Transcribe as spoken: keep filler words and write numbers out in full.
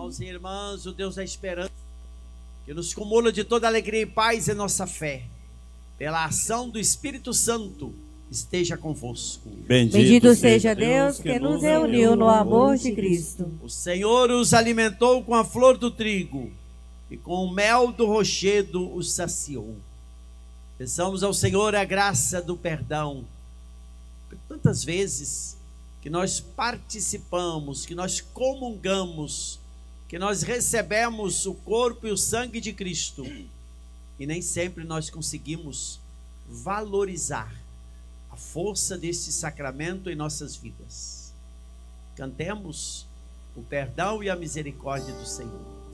Irmãos e irmãs, o Deus da esperança, que nos cumula de toda alegria e paz em nossa fé, pela ação do Espírito Santo, esteja convosco. Bendito, Bendito seja Deus que nos reuniu no amor de Cristo. O Senhor os alimentou com a flor do trigo e com o mel do rochedo os saciou. Peçamos ao Senhor a graça do perdão. Tantas vezes que nós participamos, que nós comungamos, que nós recebemos o corpo e o sangue de Cristo, e nem sempre nós conseguimos valorizar a força desse sacramento em nossas vidas. Cantemos o perdão e a misericórdia do Senhor.